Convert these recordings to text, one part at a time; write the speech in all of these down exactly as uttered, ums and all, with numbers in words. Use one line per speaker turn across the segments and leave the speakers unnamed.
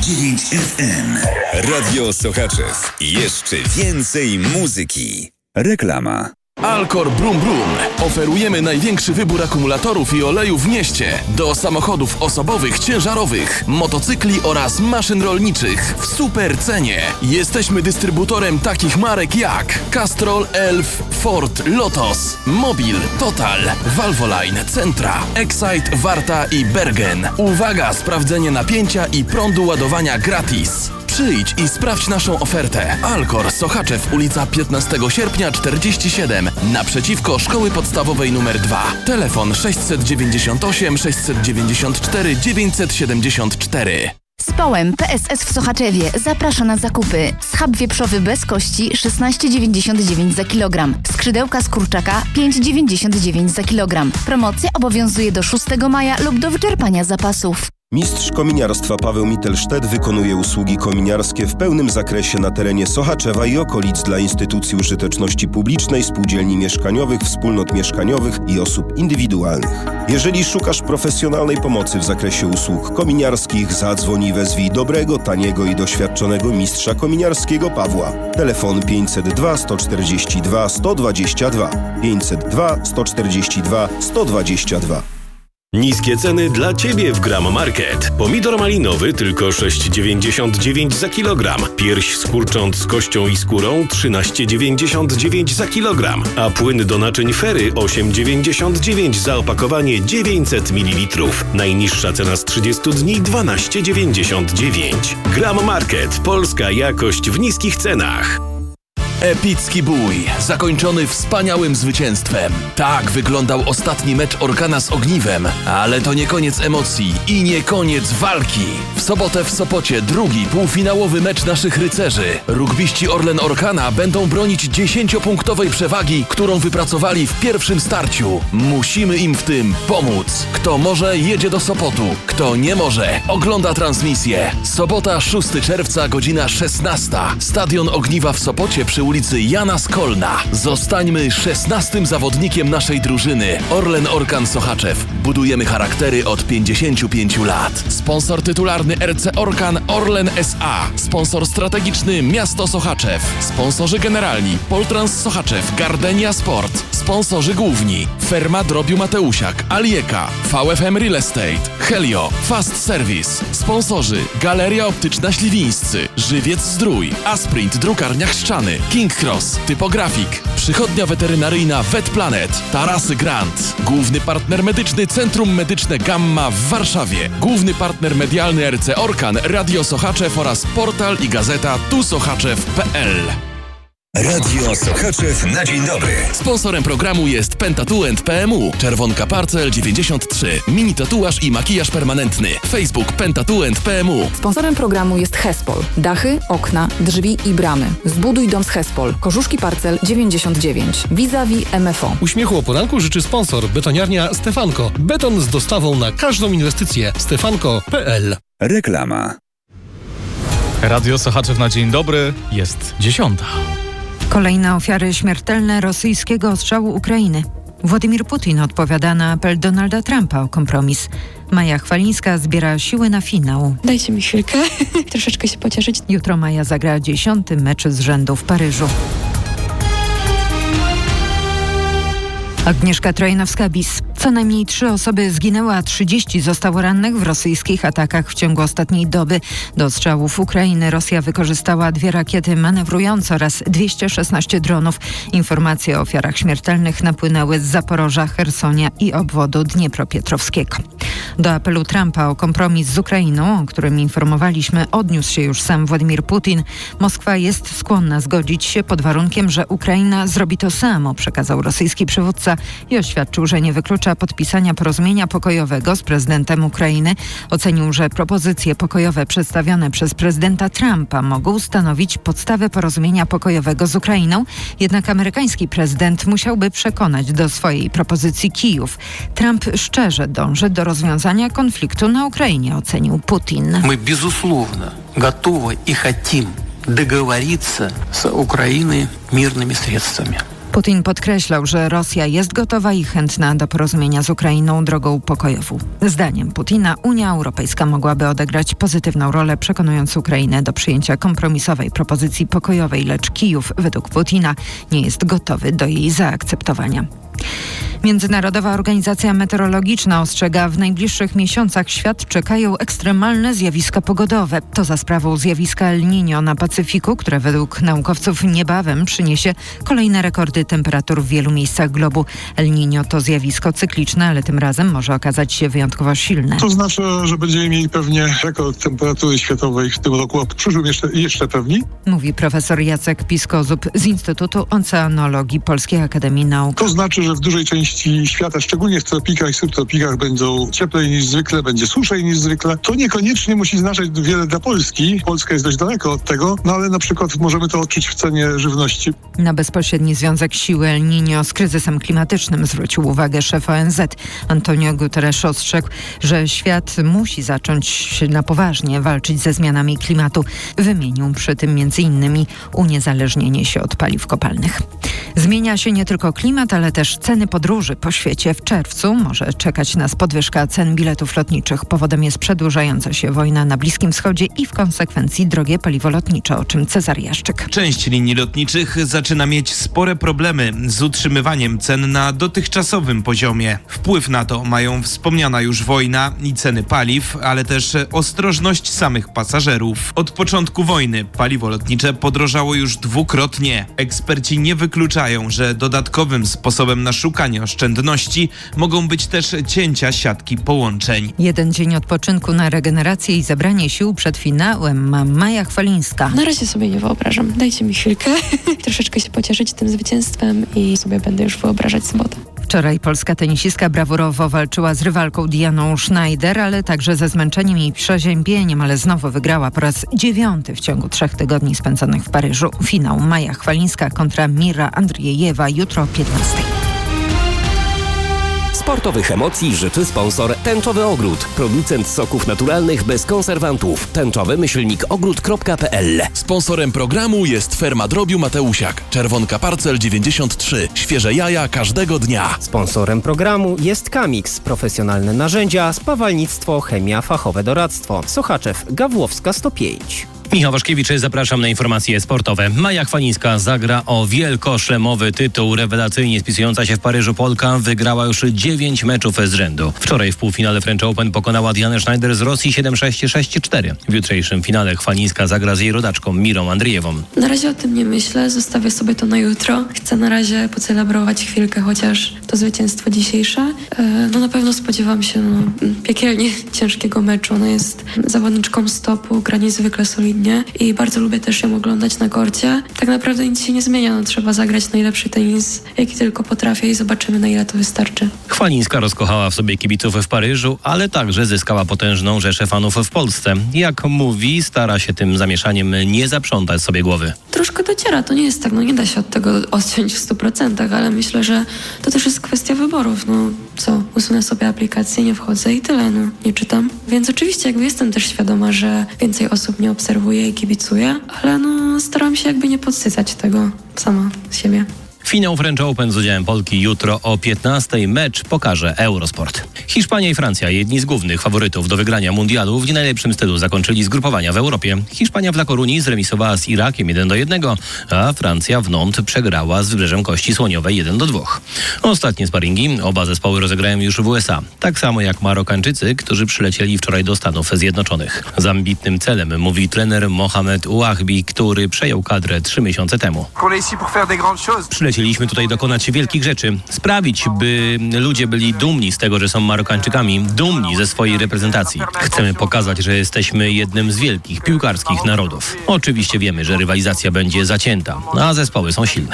dziewięć F M. Radio Sochaczew. Jeszcze więcej muzyki. Reklama.
Alcor Brum Brum. Oferujemy największy wybór akumulatorów i olejów w mieście do samochodów osobowych, ciężarowych, motocykli oraz maszyn rolniczych w super cenie. Jesteśmy dystrybutorem takich marek jak Castrol, Elf, Ford, Lotos, Mobil, Total, Valvoline, Centra, Excite, Warta i Bergen. Uwaga, sprawdzenie napięcia i prądu ładowania gratis. Przyjdź i sprawdź naszą ofertę. Alcor, Sochaczew, ulica piętnastego sierpnia czterdzieści siedem, naprzeciwko Szkoły Podstawowej numer dwa. Telefon sześć dziewięćdziesiąt osiem, sześćset dziewięćdziesiąt cztery, dziewięćset siedemdziesiąt cztery.
Społem P S S w Sochaczewie zaprasza na zakupy. Schab wieprzowy bez kości szesnaście dziewięćdziesiąt dziewięć za kilogram. Skrzydełka z kurczaka pięć dziewięćdziesiąt dziewięć za kilogram. Promocja obowiązuje do szóstego maja lub do wyczerpania zapasów.
Mistrz kominiarstwa Paweł Mittelsztedt wykonuje usługi kominiarskie w pełnym zakresie na terenie Sochaczewa i okolic dla instytucji użyteczności publicznej, spółdzielni mieszkaniowych, wspólnot mieszkaniowych i osób indywidualnych. Jeżeli szukasz profesjonalnej pomocy w zakresie usług kominiarskich, zadzwoń i wezwij dobrego, taniego i doświadczonego mistrza kominiarskiego Pawła. Telefon pięćset dwa, sto czterdzieści dwa, sto dwadzieścia dwa. pięćset dwa, sto czterdzieści dwa, sto dwadzieścia dwa.
Niskie ceny dla Ciebie w Gram Market. Pomidor malinowy tylko sześć dziewięćdziesiąt dziewięć za kilogram. Pierś z kurcząt z kością i skórą trzynaście dziewięćdziesiąt dziewięć za kilogram. A płyn do naczyń Fery osiem dziewięćdziesiąt dziewięć za opakowanie dziewięćset mililitrów. Najniższa cena z trzydziestu dni dwanaście dziewięćdziesiąt dziewięć. Gram Market. Polska jakość w niskich cenach.
Epicki bój, zakończony wspaniałym zwycięstwem. Tak wyglądał ostatni mecz Orkana z Ogniwem, ale to nie koniec emocji i nie koniec walki. W sobotę w Sopocie drugi półfinałowy mecz naszych rycerzy. Rugbiści Orlen Orkana będą bronić dziesięciopunktowej przewagi, którą wypracowali w pierwszym starciu. Musimy im w tym pomóc. Kto może, jedzie do Sopotu. Kto nie może, ogląda transmisję. Sobota, szóstego czerwca, godzina szesnasta. Stadion Ogniwa w Sopocie przy ulicy Jana Skolna. Zostańmy szesnastym zawodnikiem naszej drużyny. Orlen Orkan Sochaczew. Budujemy charaktery od pięćdziesięciu pięciu lat. Sponsor tytularny R C Orkan Orlen S A. Sponsor strategiczny Miasto Sochaczew. Sponsorzy generalni Poltrans Sochaczew, Gardenia Sport. Sponsorzy główni Ferma Drobiu Mateusiak, Alieka, V F M Real Estate, Helio, Fast Service. Sponsorzy Galeria Optyczna Śliwińscy, Żywiec Zdrój, Asprint Drukarnia Chrzczany, King Cross, Typografik, Przychodnia Weterynaryjna VetPlanet, Tarasy Grant, główny partner medyczny Centrum Medyczne Gamma w Warszawie, główny partner medialny R C Orkan, Radio Sochaczew oraz portal i gazeta tu sochaczew kropka p l.
Radio Sochaczew na dzień dobry.
Sponsorem programu jest Pentatuent P M U, Czerwonka Parcel dziewięćdziesiąt trzy, mini tatuaż i makijaż permanentny. Facebook Pentatuent P M U.
Sponsorem programu jest Hespol. Dachy, okna, drzwi i bramy. Zbuduj dom z Hespol. Korzuszki Parcel dziewięćdziesiąt dziewięć. Vis-a-vis M F O.
Uśmiechu o poranku życzy sponsor betoniarnia Stefanko. Beton z dostawą na każdą inwestycję. stefanko kropka p l.
Reklama.
Radio Sochaczew na dzień dobry. Jest dziesiąta.
Kolejne ofiary śmiertelne rosyjskiego ostrzału Ukrainy. Władimir Putin odpowiada na apel Donalda Trumpa o kompromis. Maja Chwalińska zbiera siły na finał.
Dajcie mi chwilkę, troszeczkę się pocieszyć.
Jutro Maja zagra dziesiąty mecz z rzędu w Paryżu. Agnieszka Trojanowska-Bis. Co najmniej trzy osoby zginęły, a trzydzieści zostało rannych w rosyjskich atakach w ciągu ostatniej doby. Do ostrzałów Ukrainy Rosja wykorzystała dwie rakiety manewrujące oraz dwieście szesnaście dronów. Informacje o ofiarach śmiertelnych napłynęły z Zaporoża, Chersonia i obwodu Dniepropietrowskiego. Do apelu Trumpa o kompromis z Ukrainą, o którym informowaliśmy, odniósł się już sam Władimir Putin. Moskwa jest skłonna zgodzić się pod warunkiem, że Ukraina zrobi to samo, przekazał rosyjski przywódca i oświadczył, że nie wyklucza podpisania porozumienia pokojowego z prezydentem Ukrainy. Ocenił, że propozycje pokojowe przedstawione przez prezydenta Trumpa mogą stanowić podstawę porozumienia pokojowego z Ukrainą, jednak amerykański prezydent musiałby przekonać do swojej propozycji Kijów. Trump szczerze dąży do rozwiązania konfliktu na Ukrainie, ocenił Putin.
My безусловно готовы и хотим договориться с Украиной мирными средствами.
Putin podkreślał, że Rosja jest gotowa i chętna do porozumienia z Ukrainą drogą pokojową. Zdaniem Putina Unia Europejska mogłaby odegrać pozytywną rolę, przekonując Ukrainę do przyjęcia kompromisowej propozycji pokojowej, lecz Kijów, według Putina, nie jest gotowy do jej zaakceptowania. Międzynarodowa Organizacja Meteorologiczna ostrzega, w najbliższych miesiącach świat czekają ekstremalne zjawiska pogodowe. To za sprawą zjawiska El Niño na Pacyfiku, które według naukowców niebawem przyniesie kolejne rekordy temperatur w wielu miejscach globu. El Niño to zjawisko cykliczne, ale tym razem może okazać się wyjątkowo silne.
To znaczy, że będziemy mieli pewnie rekord temperatury światowej w tym roku, a w przyszłym jeszcze, jeszcze pewniej.
Mówi profesor Jacek Piskozub z Instytutu Oceanologii Polskiej Akademii Nauk.
To znaczy, że w dużej części świata, szczególnie w tropikach i subtropikach, będą cieplej niż zwykle, będzie suszej niż zwykle. To niekoniecznie musi znaczyć wiele dla Polski. Polska jest dość daleko od tego, no ale na przykład możemy to odczuć w cenie żywności. Na bezpośredni związek siły El Niño z kryzysem klimatycznym zwrócił uwagę szef O N Z. Antonio Guterres ostrzegł, że świat musi zacząć na poważnie walczyć ze zmianami klimatu. Wymienił przy tym między innymi uniezależnienie się od paliw kopalnych. Zmienia się nie tylko klimat, ale też ceny podróży po świecie. W czerwcu może czekać nas podwyżka cen biletów lotniczych. Powodem jest przedłużająca się wojna na Bliskim Wschodzie i w konsekwencji drogie paliwo lotnicze, o czym Cezary Jaszczyk.
Część linii lotniczych zaczyna mieć spore problemy z utrzymywaniem cen na dotychczasowym poziomie. Wpływ na to mają wspomniana już wojna i ceny paliw, ale też ostrożność samych pasażerów. Od początku wojny paliwo lotnicze podrożało już dwukrotnie. Eksperci nie wykluczają, że dodatkowym sposobem na szukanie oszczędności mogą być też cięcia siatki połączeń.
Jeden dzień odpoczynku na regenerację i zebranie sił przed finałem ma Maja Chwalińska.
Na razie sobie nie wyobrażam. Dajcie mi chwilkę. Troszeczkę się pocieszyć tym zwycięstwem i sobie będę już wyobrażać sobotę.
Wczoraj polska tenisistka brawurowo walczyła z rywalką Dianą Schneider, ale także ze zmęczeniem i przeziębieniem, ale znowu wygrała po raz dziewiąty w ciągu trzech tygodni spędzonych w Paryżu. Finał Maja Chwalińska kontra Mira Andriejewa jutro o piętnastej.
Sportowych emocji życzy sponsor Tęczowy Ogród. Producent soków naturalnych bez konserwantów. Tęczowy myślnik ogród kropka p l.
Sponsorem programu jest Ferma Drobiu Mateusiak. Czerwonka Parcel dziewięćdziesiąt trzy. Świeże jaja każdego dnia.
Sponsorem programu jest Kamix. Profesjonalne narzędzia, spawalnictwo, chemia, fachowe doradztwo. Sochaczew, Gawłowska sto pięć.
Michał Waszkiewicz, zapraszam na informacje sportowe. Maja Chwalińska zagra o wielkoszlemowy tytuł. Rewelacyjnie spisująca się w Paryżu Polka wygrała już dziewięć meczów z rzędu. Wczoraj w półfinale French Open pokonała Dianę Schneider z Rosji siedem sześć, sześć cztery. W jutrzejszym finale Chwalińska zagra z jej rodaczką Mirą Andriejewą.
Na razie o tym nie myślę, zostawię sobie to na jutro. Chcę na razie pocelebrować chwilkę, chociaż to zwycięstwo dzisiejsze. No na pewno spodziewam się no, piekielnie ciężkiego meczu. Ona jest zawodniczką stopu, gra niezwykle solidnie i bardzo lubię też ją oglądać na korcie. Tak naprawdę nic się nie zmienia, no, trzeba zagrać najlepszy tenis, jaki tylko potrafię i zobaczymy, na ile to wystarczy.
Chwalińska rozkochała w sobie kibiców w Paryżu, ale także zyskała potężną rzeszę fanów w Polsce. Jak mówi, stara się tym zamieszaniem nie zaprzątać sobie głowy.
Troszkę dociera, to nie jest tak, no nie da się od tego odciąć w stu procentach, ale myślę, że to też jest kwestia wyborów. No co, usunę sobie aplikację, nie wchodzę i tyle, no nie czytam. Więc oczywiście jakby jestem też świadoma, że więcej osób nie obserwuje i kibicuje, ale no staram się jakby nie podsycać tego sama z siebie.
Finał French Open z udziałem Polki jutro o piętnastej. Mecz pokaże Eurosport. Hiszpania i Francja, jedni z głównych faworytów do wygrania mundialu, w nie najlepszym stylu zakończyli zgrupowania w Europie. Hiszpania w La Coruni zremisowała z Irakiem jeden do jednego, a Francja w Nantes przegrała z Wybrzeżem Kości Słoniowej jeden do dwóch. Ostatnie sparingi oba zespoły rozegrają już w U S A. Tak samo jak Marokańczycy, którzy przylecieli wczoraj do Stanów Zjednoczonych. Z ambitnym celem, mówi trener Mohamed Ouahbi, który przejął kadrę trzy miesiące temu. Przyleciliśmy tutaj dokonać wielkich rzeczy. Sprawić, by ludzie byli dumni z tego, że są Marokańczykami, dumni ze swojej reprezentacji. Chcemy pokazać, że jesteśmy jednym z wielkich piłkarskich narodów. Oczywiście wiemy, że rywalizacja będzie zacięta, a zespoły są silne.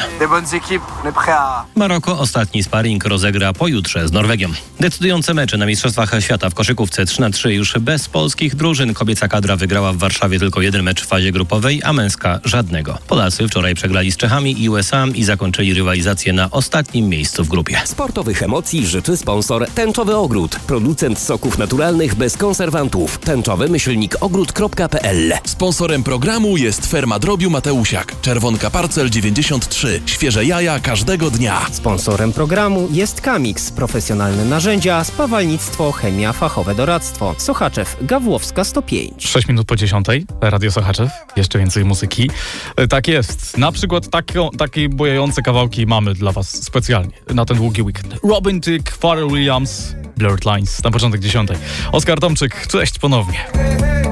Maroko ostatni sparring rozegra pojutrze z Norwegią. Decydujące mecze na Mistrzostwach Świata w koszykówce trzy na trzy już bez polskich drużyn. Kobieca kadra wygrała w Warszawie tylko jeden mecz w fazie grupowej, a męska żadnego. Polacy wczoraj przegrali z Czechami i U S A i zakończyli i rywalizację na ostatnim miejscu w grupie.
Sportowych emocji życzy sponsor Tęczowy Ogród. Producent soków naturalnych bez konserwantów. Tęczowy myślnik ogród kropka p l.
Sponsorem programu jest Ferma Drobiu Mateusiak. Czerwonka Parcel dziewięćdziesiąt trzy. Świeże jaja każdego dnia.
Sponsorem programu jest Kamix. Profesjonalne narzędzia, spawalnictwo, chemia, fachowe doradztwo. Sochaczew, Gawłowska sto pięć.
sześć minut po dziesiątej. Radio Sochaczew. Jeszcze więcej muzyki. Tak jest. Na przykład takie, takie bojające kawałki mamy dla was specjalnie na ten długi weekend. Robin Thicke, Pharrell Williams, Blurred Lines. Na początek dziesiątej. Oskar Tomczyk, cześć ponownie.